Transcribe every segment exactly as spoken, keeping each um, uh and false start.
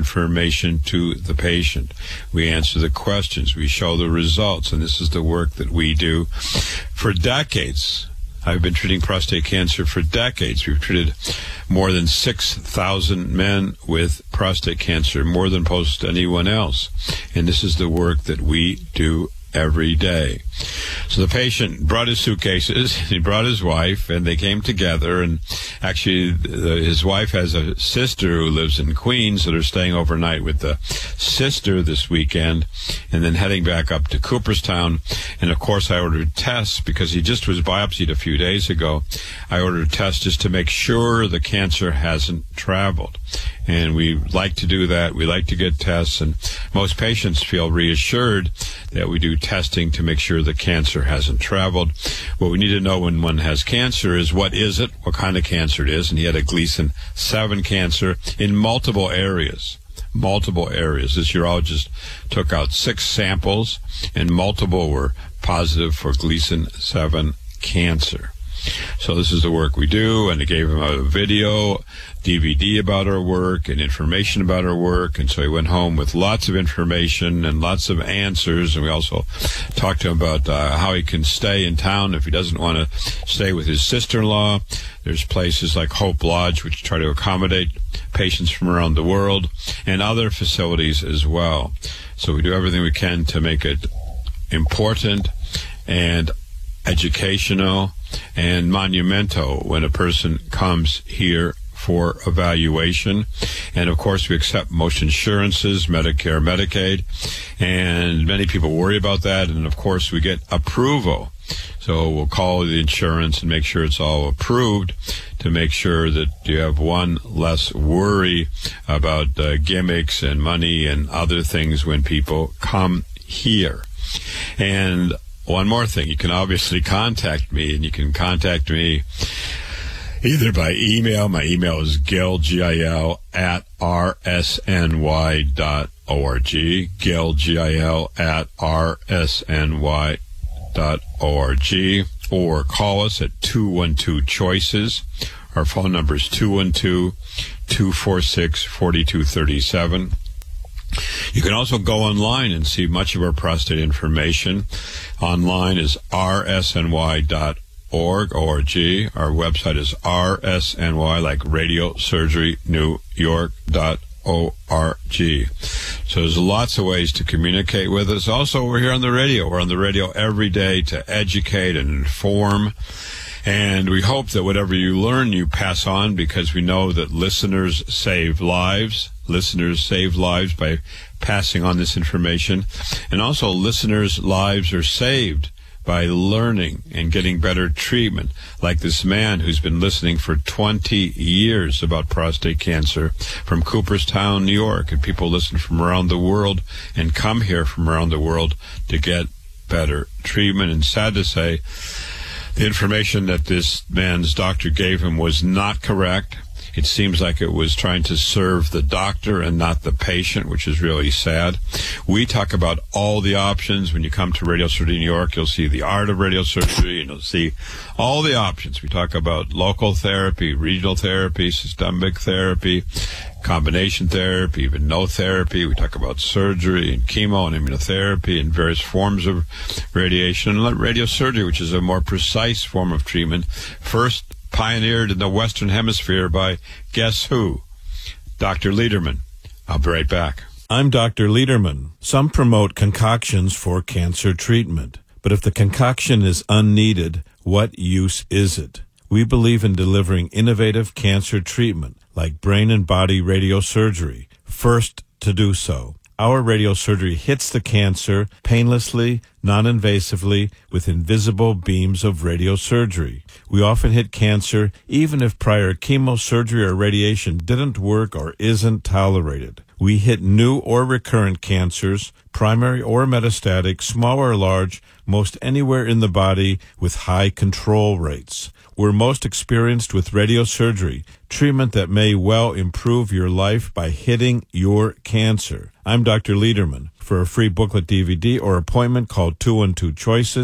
information to the patient. We answer the questions. We show the results. And this is the work that we do for decades. I've been treating prostate cancer for decades. We've treated more than six thousand men with prostate cancer, more than most anyone else. And this is the work that we do every day. So the patient brought his suitcases, he brought his wife, and they came together. And actually, the, his wife has a sister who lives in Queens, so they're staying overnight with the sister this weekend, and then heading back up to Cooperstown. And of course, I ordered tests because he just was biopsied a few days ago. I ordered tests just to make sure the cancer hasn't traveled. And we like to do that. We like to get tests, and most patients feel reassured that we do testing to make sure the cancer hasn't traveled. What we need to know when one has cancer is what is it, what kind of cancer it is, and he had a Gleason seven cancer in multiple areas. Multiple areas. This urologist took out six samples, and multiple were positive for Gleason seven cancer. So this is the work we do, and I gave him a video, D V D about our work and information about our work, and so he went home with lots of information and lots of answers, and we also talked to him about uh, how he can stay in town if he doesn't want to stay with his sister-in-law. There's places like Hope Lodge, which try to accommodate patients from around the world, and other facilities as well. So we do everything we can to make it important and educational and monumental when a person comes here for evaluation. And of course, we accept most insurances, Medicare, Medicaid, and many people worry about that. And of course, we get approval. So we'll call the insurance and make sure it's all approved to make sure that you have one less worry about uh, gimmicks and money and other things when people come here. And one more thing, you can obviously contact me, and you can contact me either by email. My email is gil, G I L, at r s n y dot org, gil, G I L, at r s n y dot org, or call us at two one two choices. Our phone number is two one two, two four six, four two three seven. You can also go online and see much of our prostate information. Online is r s n y dot org. Our website is r s n y, like Radio Surgery New York dot org. So there's lots of ways to communicate with us. Also, we're here on the radio. We're on the radio every day to educate and inform. And we hope that whatever you learn, you pass on, because we know that listeners save lives. Listeners save lives by passing on this information. And also, listeners' lives are saved by learning and getting better treatment, like this man who's been listening for twenty years about prostate cancer from Cooperstown, New York. And people listen from around the world and come here from around the world to get better treatment. And sad to say, the information that this man's doctor gave him was not correct. It seems like it was trying to serve the doctor and not the patient, which is really sad. We talk about all the options. When you come to Radio Surgery New York, you'll see the art of radio surgery, and you'll see all the options. We talk about local therapy, regional therapy, systemic therapy, combination therapy, even no therapy. We talk about surgery and chemo and immunotherapy and various forms of radiation, and radio surgery, which is a more precise form of treatment, first pioneered in the Western Hemisphere by, guess who? Doctor Lederman. I'll be right back. I'm Doctor Lederman. Some promote concoctions for cancer treatment, but if the concoction is unneeded, what use is it? We believe in delivering innovative cancer treatment, like brain and body radiosurgery, first to do so. Our radiosurgery hits the cancer painlessly, non-invasively, with invisible beams of radiosurgery. We often hit cancer even if prior chemosurgery or radiation didn't work or isn't tolerated. We hit new or recurrent cancers, primary or metastatic, small or large, most anywhere in the body, with high control rates. We're most experienced with radiosurgery, treatment that may well improve your life by hitting your cancer. I'm Doctor Lederman. For a free booklet D V D or appointment, call two one two choices,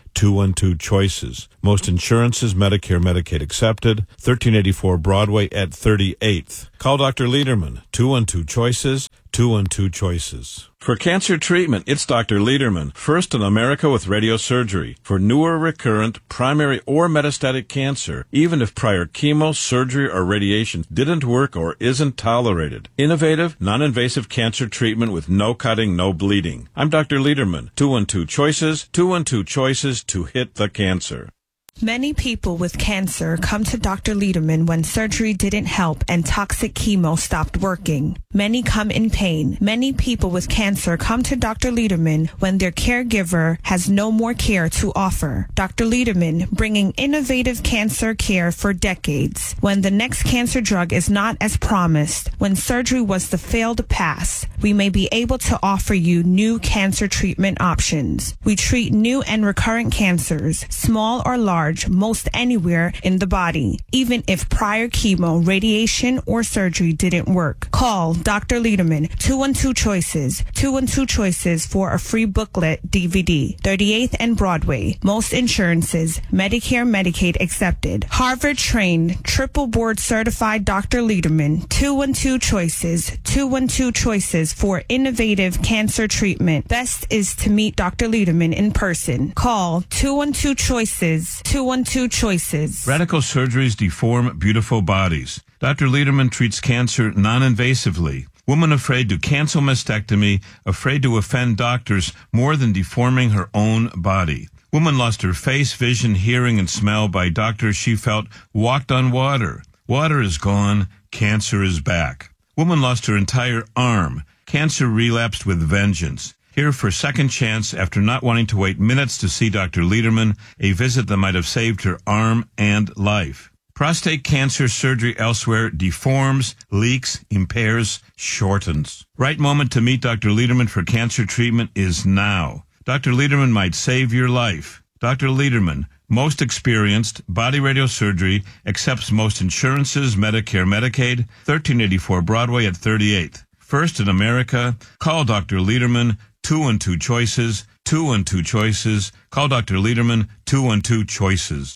two one two choices. Most insurances, Medicare, Medicaid accepted. thirteen eighty-four Broadway at thirty-eighth. Call Doctor Lederman, two one two choices, two one two choices. For cancer treatment, it's Doctor Lederman, first in America with radiosurgery. For newer, recurrent, primary, or metastatic cancer, even if prior chemo, surgery, or radiation didn't work or isn't tolerated. Innovative, non-invasive cancer treatment with no cutting, no bleeding. I'm Doctor Lederman, two one two choices, two one two choices to hit the cancer. Many people with cancer come to Doctor Lederman when surgery didn't help and toxic chemo stopped working. Many come in pain. Many people with cancer come to Doctor Lederman when their caregiver has no more care to offer. Doctor Lederman, bringing innovative cancer care for decades. When the next cancer drug is not as promised, when surgery was the failed pass, we may be able to offer you new cancer treatment options. We treat new and recurrent cancers, small or large, most anywhere in the body, even if prior chemo, radiation, or surgery didn't work. Call Doctor Lederman, two one two choices, two one two choices for a free booklet D V D, thirty-eighth and Broadway. Most insurances, Medicare, Medicaid accepted. Harvard-trained, triple board certified Doctor Lederman, two one two choices, two one two choices for innovative cancer treatment. Best is to meet Doctor Lederman in person. Call two one two choices, two one two choices. Radical surgeries deform beautiful bodies. Doctor Lederman treats cancer non-invasively. Woman afraid to cancel mastectomy, afraid to offend doctors more than deforming her own body. Woman lost her face, vision, hearing, and smell by doctors she felt walked on water. Water is gone. Cancer is back. Woman lost her entire arm. Cancer relapsed with vengeance. Here for second chance after not wanting to wait minutes to see Doctor Lederman, a visit that might have saved her arm and life. Prostate cancer surgery elsewhere deforms, leaks, impairs, shortens. Right moment to meet Doctor Lederman for cancer treatment is now. Doctor Lederman might save your life. Doctor Lederman, most experienced, body radiosurgery, accepts most insurances, Medicare, Medicaid, thirteen eighty-four Broadway at thirty-eighth. First in America, call Doctor Lederman, two one two choices, two one two choices. Call Doctor Lederman, two one two choices.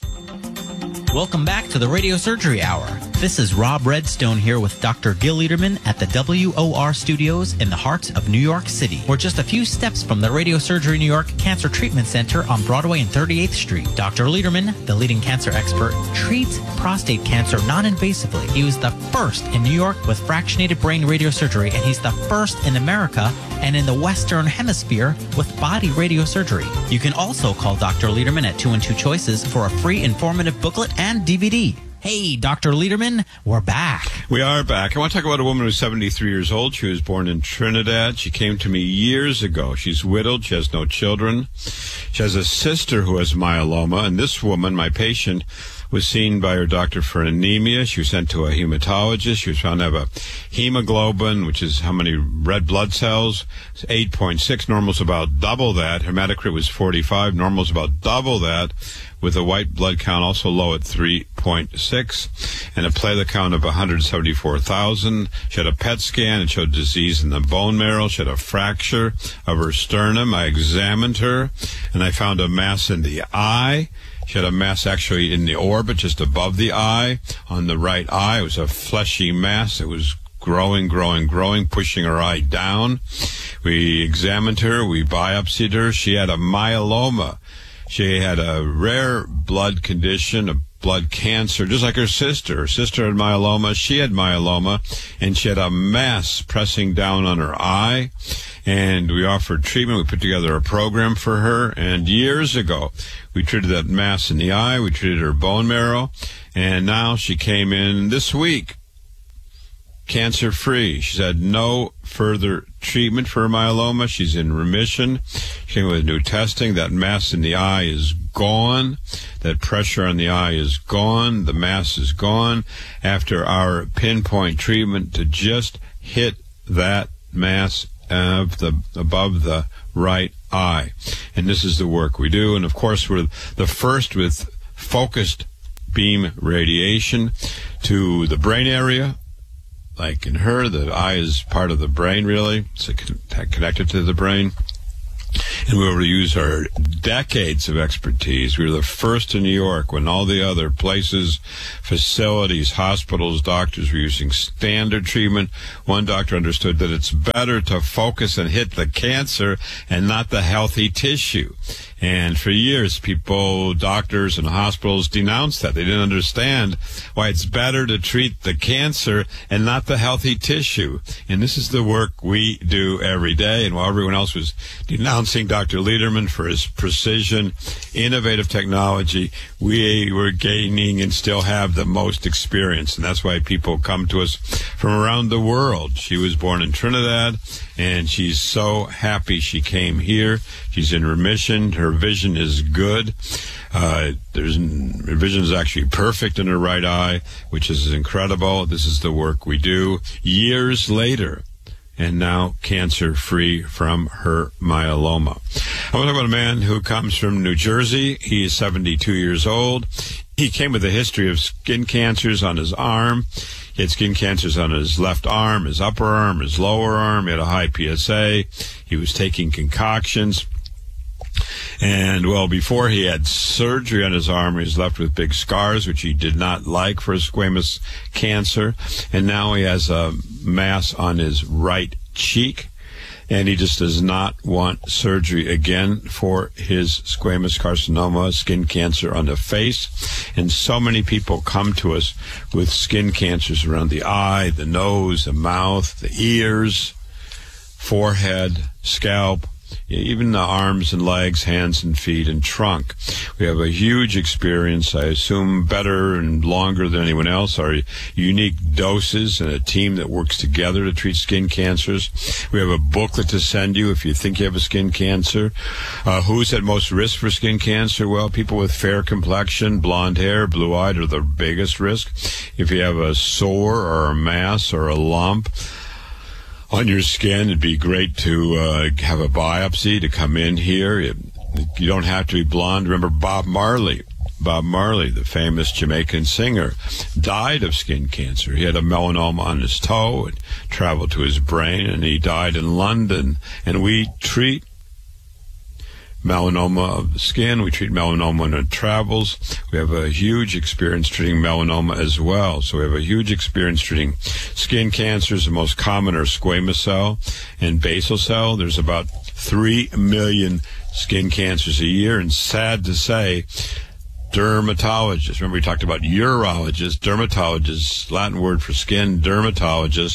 Welcome back to the Radio Surgery Hour. This is Rob Redstone here with Doctor Gil Lederman at the W O R Studios in the heart of New York City. We're just a few steps from the Radio Surgery New York Cancer Treatment Center on Broadway and thirty-eighth Street. Doctor Lederman, the leading cancer expert, treats prostate cancer non-invasively. He was the first in New York with fractionated brain radiosurgery, and he's the first in America and in the Western Hemisphere with body radiosurgery. You can also call Doctor Lederman at two one two choices for a free informative booklet and D V D. Hey, Doctor Lederman, we're back. We are back. I want to talk about a woman who's seventy-three years old. She was born in Trinidad. She came to me years ago. She's widowed. She has no children. She has a sister who has myeloma. And this woman, my patient, was seen by her doctor for anemia. She was sent to a hematologist. She was found to have a hemoglobin, which is how many red blood cells. It's eight point six. Normal's about double that. Hematocrit was forty-five. Normal's about double that, with a white blood count also low at three point six and a platelet count of one hundred seventy-four thousand. She had a P E T scan. It showed disease in the bone marrow. She had a fracture of her sternum. I examined her, and I found a mass in the eye. She had a mass actually in the orbit, just above the eye, on the right eye. It was a fleshy mass. It was growing, growing, growing, pushing her eye down. We examined her. We biopsied her. She had a myeloma. She had a rare blood condition, a blood cancer, just like her sister. Her sister had myeloma. She had myeloma, and she had a mass pressing down on her eye. And we offered treatment. We put together a program for her. And years ago, we treated that mass in the eye. We treated her bone marrow. And now she came in this week, cancer-free. She's had no further treatment for her myeloma. She's in remission. She came with new testing. That mass in the eye is gone. That pressure on the eye is gone. The mass is gone. After our pinpoint treatment to just hit that mass of the above the right eye. And this is the work we do. And of course, we're the first with focused beam radiation to the brain area. Like in her, the eye is part of the brain, really. It's connected to the brain. And we were able to use our decades of expertise. We were the first in New York when all the other places, facilities, hospitals, doctors were using standard treatment. One doctor understood that it's better to focus and hit the cancer and not the healthy tissue. And for years, people, doctors and hospitals denounced that. They didn't understand why it's better to treat the cancer and not the healthy tissue. And this is the work we do every day. And while everyone else was denouncing Doctor Lederman for his precision, innovative technology, we were gaining and still have the most experience. And that's why people come to us from around the world. She was born in Trinidad, and she's so happy she came here. She's in remission. Her vision is good. Uh, there's her vision is actually perfect in her right eye, which is incredible. This is the work we do years later, and now cancer-free from her myeloma. I want to talk about a man who comes from New Jersey. He is seventy-two years old. He came with a history of skin cancers on his arm. He had skin cancers on his left arm, his upper arm, his lower arm. He had a high P S A. He was taking concoctions. And, well, before he had surgery on his arm, he was left with big scars, which he did not like for squamous cancer. And now he has a mass on his right cheek, and he just does not want surgery again for his squamous carcinoma, skin cancer on the face. And so many people come to us with skin cancers around the eye, the nose, the mouth, the ears, forehead, scalp, even the arms and legs, hands and feet, and trunk. We have a huge experience, I assume better and longer than anyone else, our unique doses and a team that works together to treat skin cancers. We have a booklet to send you if you think you have a skin cancer. Uh, who's at most risk for skin cancer? Well, people with fair complexion, blonde hair, blue-eyed are the biggest risk. If you have a sore or a mass or a lump on your skin, it'd be great to uh, have a biopsy to come in here. It, you don't have to be blonde. Remember Bob Marley. Bob Marley, the famous Jamaican singer, died of skin cancer. He had a melanoma on his toe. It traveled to his brain, and he died in London. And we treat melanoma of the skin. We treat melanoma when it travels. We have a huge experience treating melanoma as well. So we have a huge experience treating skin cancers. The most common are squamous cell and basal cell. There's about three million skin cancers a year. And sad to say, dermatologists, remember we talked about urologists, dermatologists, Latin word for skin, dermatologists,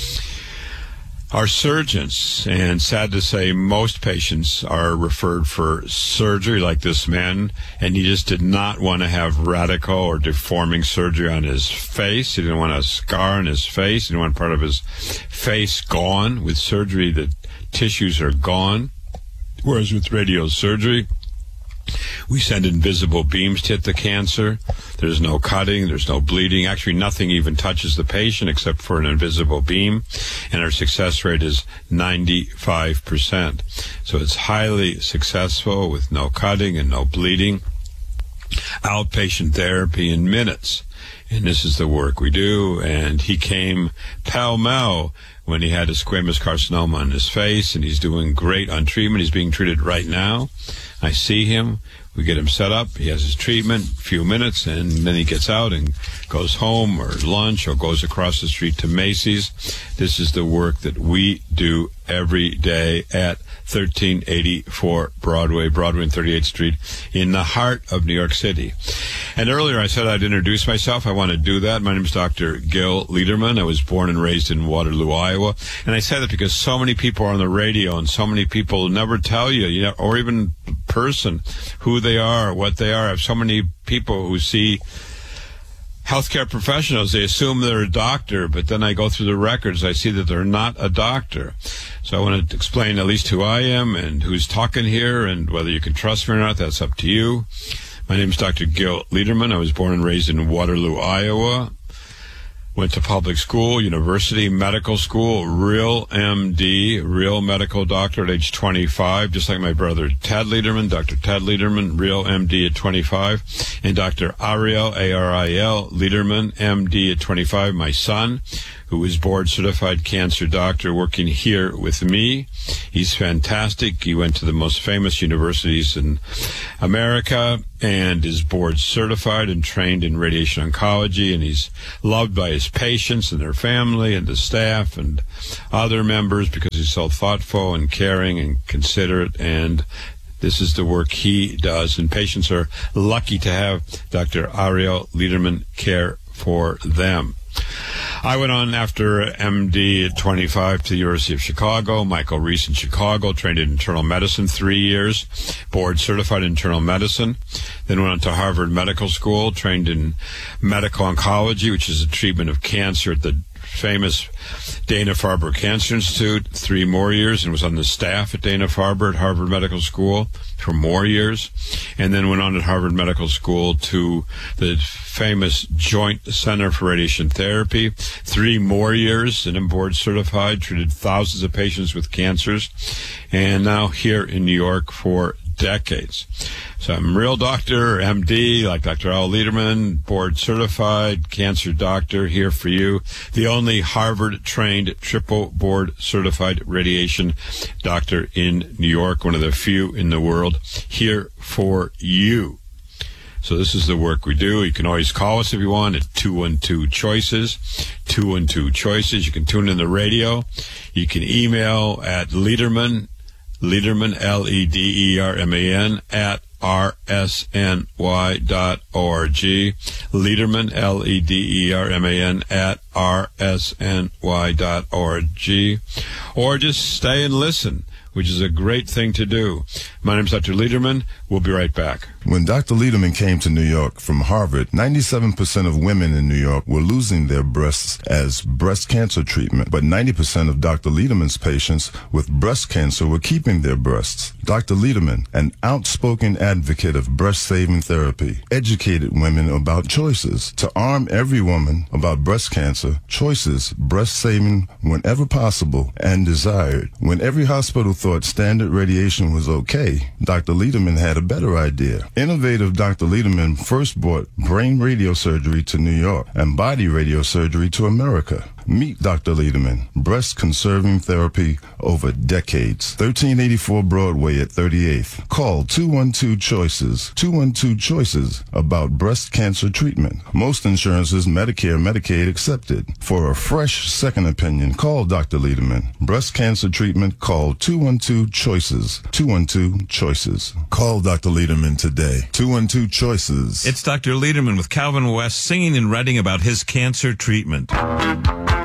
are surgeons, and sad to say, most patients are referred for surgery like this man, and he just did not want to have radical or deforming surgery on his face. He didn't want a scar on his face. He didn't want part of his face gone. With surgery, the tissues are gone, whereas with radiosurgery, we send invisible beams to hit the cancer. There's no cutting. There's no bleeding. Actually, nothing even touches the patient except for an invisible beam. And our success rate is ninety-five percent. So it's highly successful with no cutting and no bleeding. Outpatient therapy in minutes. And this is the work we do. And he came pell-mell when he had a squamous carcinoma on his face, and he's doing great on treatment. He's being treated right now. I see him. We get him set up. He has his treatment, a few minutes, and then he gets out and goes home or lunch or goes across the street to Macy's. This is the work that we do every day at thirteen eighty-four Broadway, Broadway and thirty-eighth Street in the heart of New York City. And earlier I said I'd introduce myself. I want to do that. My name is Doctor Gil Lederman. I was born and raised in Waterloo, Iowa. And I say that because so many people are on the radio and so many people never tell you, you know, or even person, who they are, what they are. I have so many people who see healthcare professionals, they assume they're a doctor, but then I go through the records, I see that they're not a doctor. So I want to explain at least who I am and who's talking here, and whether you can trust me or not, that's up to you. My name is Doctor Gil Lederman. I was born and raised in Waterloo, Iowa. Went to public school, university, medical school, real M D, real medical doctor at age twenty-five, just like my brother Ted Lederman, Doctor Ted Lederman, real M D at twenty-five, and Doctor Ariel, A R I L, Lederman, M D at twenty-five, my son, who is board-certified cancer doctor working here with me. He's fantastic. He went to the most famous universities in America and is board-certified and trained in radiation oncology, and he's loved by his patients and their family and the staff and other members because he's so thoughtful and caring and considerate, and this is the work he does, and patients are lucky to have Doctor Ariel Lederman care for them. I went on after M D at twenty-five to the University of Chicago, Michael Reese in Chicago, trained in internal medicine three years, board certified in internal medicine, then went on to Harvard Medical School, trained in medical oncology, which is the treatment of cancer at the famous Dana-Farber Cancer Institute, three more years, and was on the staff at Dana-Farber at Harvard Medical School for more years, and then went on at Harvard Medical School to the famous Joint Center for Radiation Therapy, three more years, and I'm board certified, treated thousands of patients with cancers, and now here in New York for decades. So I'm a real doctor, M D, like Doctor Al Lederman, board certified cancer doctor here for you. The only Harvard-trained triple board certified radiation doctor in New York, one of the few in the world, here for you. So this is the work we do. You can always call us if you want at two one two choices, two one two choices. You can tune in the radio. You can email at Lederman, Lederman, L E D E R M A N, at R S N Y dot org. Lederman, L E D E R M A N, at R S N Y dot org. Or just stay and listen, which is a great thing to do. My name is Doctor Lederman. We'll be right back. When Doctor Lederman came to New York from Harvard, ninety-seven percent of women in New York were losing their breasts as breast cancer treatment, but ninety percent of Doctor Lederman's patients with breast cancer were keeping their breasts. Doctor Lederman, an outspoken advocate of breast-saving therapy, educated women about choices. To arm every woman about breast cancer, choices, breast-saving whenever possible and desired. When every hospital thought standard radiation was okay, Doctor Lederman had a better idea. Innovative Doctor Lederman first brought brain radiosurgery to New York and body radiosurgery to America. Meet Doctor Lederman, breast-conserving therapy over decades. thirteen eighty-four Broadway at thirty-eighth. Call two one two choices, two one two choices about breast cancer treatment. Most insurances, Medicare, Medicaid accepted. For a fresh second opinion, call Doctor Lederman. Breast cancer treatment, call two one two choices, two one two choices. Call Doctor Lederman today. two one two choices. It's Doctor Lederman with Calvin West singing and writing about his cancer treatment.